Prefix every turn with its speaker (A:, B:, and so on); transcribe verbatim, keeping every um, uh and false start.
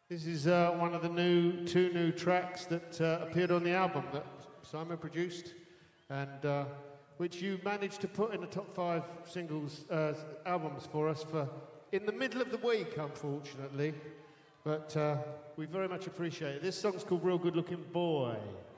A: This is uh, one of the new two new tracks that uh, appeared on the album that Simon produced, and uh, which you managed to put in the top five singles uh, albums for us for in the middle of the week, unfortunately. But uh, we very much appreciate it. This song's called "Real Good Looking Boy."